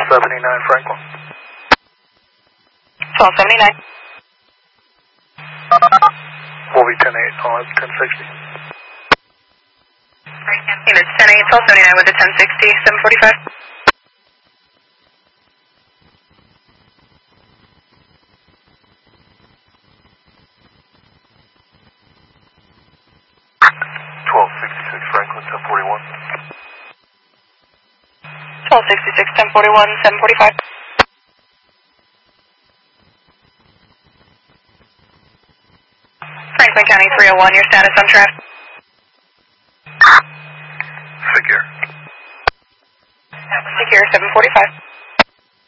1279 Franklin. 1279. Will be 10-8, I'll have 1060. Units 10-8, 1279 with the 1060, 745. Franklin, 1041. 1266, 1041, 745. Franklin County 301, your status on track.